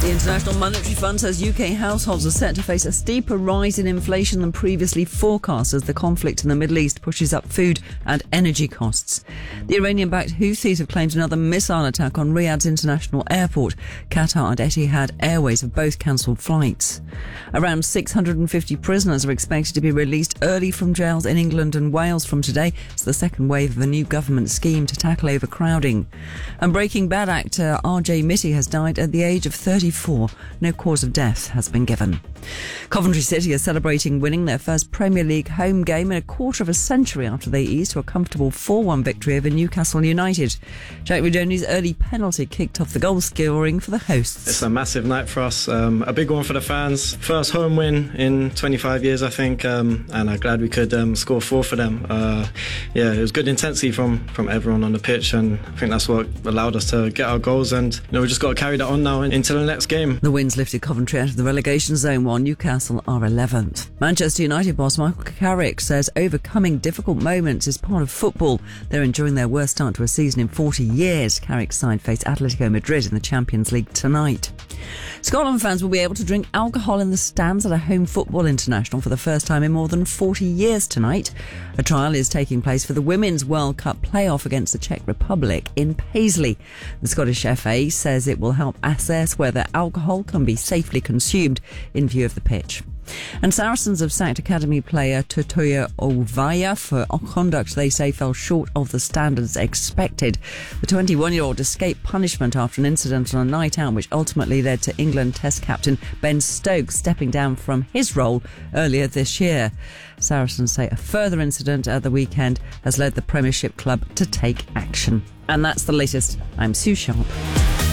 The International Monetary Fund says UK households are set to face a steeper rise in inflation than previously forecast as the conflict in the Middle East pushes up food and energy costs. The Iranian-backed Houthis have claimed another missile attack on Riyadh's international airport. Qatar and Etihad Airways have both cancelled flights. Around 650 prisoners are expected to be released early from jails in England and Wales from today. It's the second wave of a new government scheme to tackle overcrowding. And Breaking Bad actor R.J. Mitty has died at the age of 34. No cause of death has been given. Coventry City are celebrating winning their first Premier League home game in a quarter of a century after they eased to a comfortable 4-1 victory over Newcastle United. Jack Rudoni's early penalty kicked off the goal scoring for the hosts. It's a massive night for us, a big one for the fans. First home win in 25 years, I think, and I'm glad we could score 4 for them. It was good intensity from everyone on the pitch, and I think that's what allowed us to get our goals, and we just got to carry that on now into the next game. The wins lifted Coventry out of the relegation zone while Newcastle are 11th. Manchester United boss Michael Carrick says overcoming difficult moments is part of football. They're enjoying their worst start to a season in 40 years. Carrick's side face Atletico Madrid in the Champions League tonight. Scotland fans will be able to drink alcohol in the stands at a home football international for the first time in more than 40 years tonight. A trial is taking place for the Women's World Cup playoff against the Czech Republic in Paisley. The Scottish FA says it will help assess whether alcohol can be safely consumed in view of the pitch. And Saracens have sacked academy player Tutuya Ovaya for conduct they say fell short of the standards expected. The 21-year-old escaped punishment after an incident on a night out which ultimately led to England Test captain Ben Stokes stepping down from his role earlier this year. Saracens say a further incident at the weekend has led the Premiership club to take action. And that's the latest. I'm Sue Sharp.